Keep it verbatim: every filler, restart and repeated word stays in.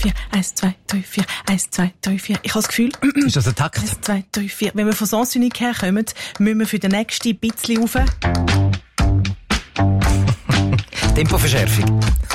vier, eins, zwei, drei, vier, eins, zwei, drei, vier. Ich habe das Gefühl... Ist das ein Takt? eins, zwei, drei, vier. Wenn wir von Sensunique herkommen, müssen wir für den nächsten ein bisschen rauf. Tempoverschärfung.